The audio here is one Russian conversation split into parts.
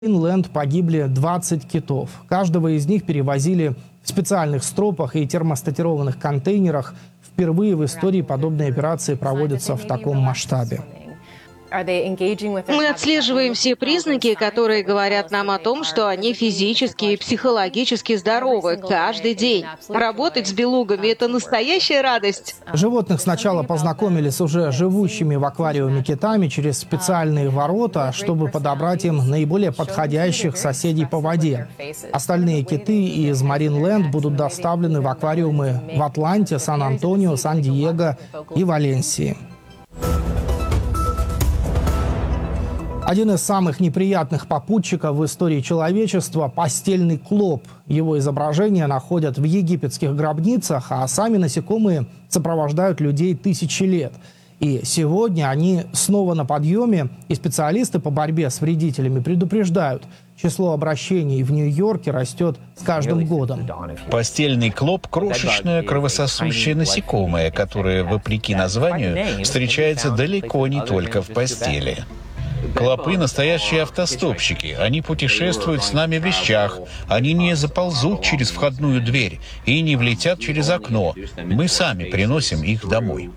Инленд погибли 20 китов. Каждого из них перевозили в специальных стропах и термостатированных контейнерах. Впервые в истории подобные операции проводятся в таком масштабе. Мы отслеживаем все признаки, которые говорят нам о том, что они физически и психологически здоровы каждый день. Работать с белугами – это настоящая радость. Животных сначала познакомили с уже живущими в аквариуме китами через специальные ворота, чтобы подобрать им наиболее подходящих соседей по воде. Остальные киты из Маринленд будут доставлены в аквариумы в Атланте, Сан-Антонио, Сан-Диего и Валенсии. Один из самых неприятных попутчиков в истории человечества – постельный клоп. Его изображения находят в египетских гробницах, а сами насекомые сопровождают людей тысячи лет. И сегодня они снова на подъеме, и специалисты по борьбе с вредителями предупреждают – число обращений в Нью-Йорке растет с каждым годом. Постельный клоп – крошечное кровососущее насекомое, которое, вопреки названию, встречается далеко не только в постели. Клопы – настоящие автостопщики. Они путешествуют с нами в вещах. Они не заползут через входную дверь и не влетят через окно. Мы сами приносим их домой.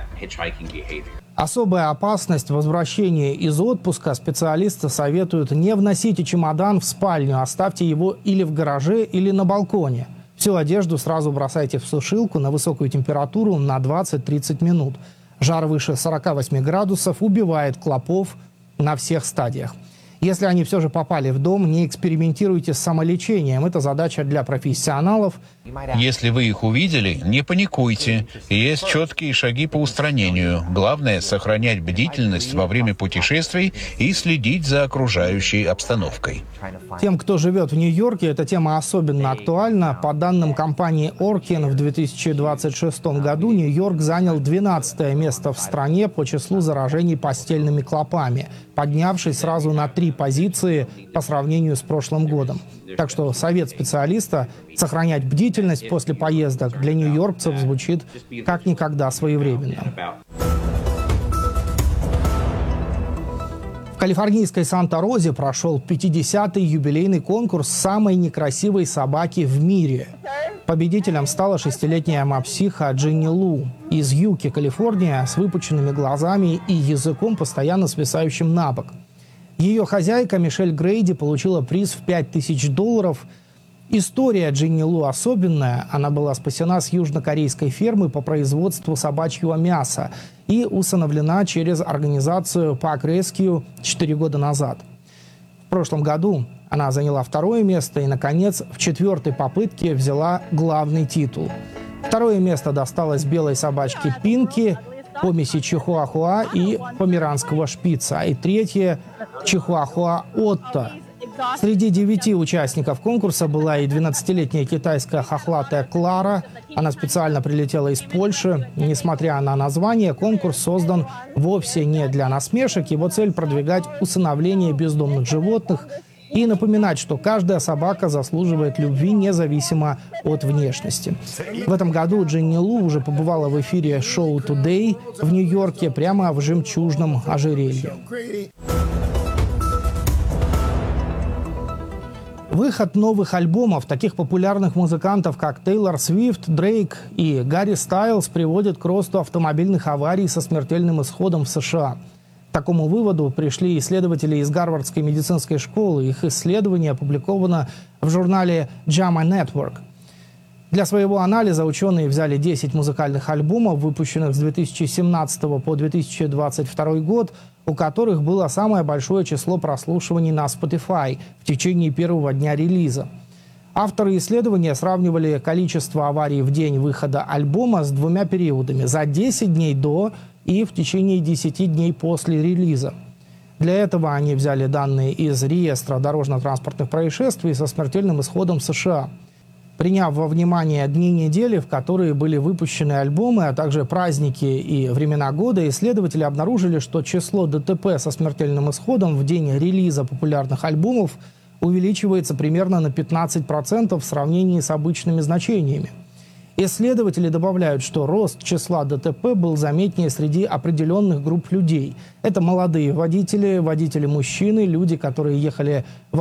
Особая опасность возвращения из отпуска. Специалисты советуют: не вносите чемодан в спальню, оставьте его или в гараже, или на балконе. Всю одежду сразу бросайте в сушилку на высокую температуру на 20-30 минут. Жар выше 48 градусов убивает клопов на всех стадиях. Если они все же попали в дом, не экспериментируйте с самолечением. Это задача для профессионалов. Если вы их увидели, не паникуйте. Есть четкие шаги по устранению. Главное – сохранять бдительность во время путешествий и следить за окружающей обстановкой. Тем, кто живет в Нью-Йорке, эта тема особенно актуальна. По данным компании Orkin, в 2026 году Нью-Йорк занял 12-е место в стране по числу заражений постельными клопами, поднявшись сразу на 3 позиции по сравнению с прошлым годом. Так что совет специалиста – сохранять бдительность после поездок для нью-йоркцев звучит как никогда своевременно. В калифорнийской Санта-Розе прошел 50-й юбилейный конкурс самой некрасивой собаки в мире. Победителем стала 6-летняя мопсиха Джинни Лу из Юки, Калифорния, с выпученными глазами и языком, постоянно свисающим на бок. Ее хозяйка Мишель Грейди получила приз в $5000. История Джинни Лу особенная. Она была спасена с южнокорейской фермы по производству собачьего мяса и усыновлена через организацию Pack Rescue 4 года назад. В прошлом году она заняла 2-е место и, наконец, в 4-й попытке взяла главный титул. 2-е место досталось белой собачке Пинки, помеси чихуахуа и померанского шпица, и 3-е – чихуахуа Отто. Среди 9 участников конкурса была и 12-летняя китайская хохлатая Клара. Она специально прилетела из Польши. Несмотря на название, конкурс создан вовсе не для насмешек. Его цель – продвигать усыновление бездомных животных и напоминать, что каждая собака заслуживает любви независимо от внешности. В этом году Джинни Лу уже побывала в эфире шоу «Today» в Нью-Йорке прямо в жемчужном ожерелье. Выход новых альбомов таких популярных музыкантов, как Тейлор Свифт, Дрейк и Гарри Стайлз, приводит к росту автомобильных аварий со смертельным исходом в США. К такому выводу пришли исследователи из Гарвардской медицинской школы. Их исследование опубликовано в журнале JAMA Network. Для своего анализа ученые взяли 10 музыкальных альбомов, выпущенных с 2017 по 2022 год, у которых было самое большое число прослушиваний на Spotify в течение первого дня релиза. Авторы исследования сравнивали количество аварий в день выхода альбома с 2 периодами – за 10 дней до и в течение 10 дней после релиза. Для этого они взяли данные из реестра дорожно-транспортных происшествий со смертельным исходом в США. Приняв во внимание дни недели, в которые были выпущены альбомы, а также праздники и времена года, исследователи обнаружили, что число ДТП со смертельным исходом в день релиза популярных альбомов увеличивается примерно на 15% в сравнении с обычными значениями. Исследователи добавляют, что рост числа ДТП был заметнее среди определенных групп людей. Это молодые водители, водители-мужчины, люди, которые ехали в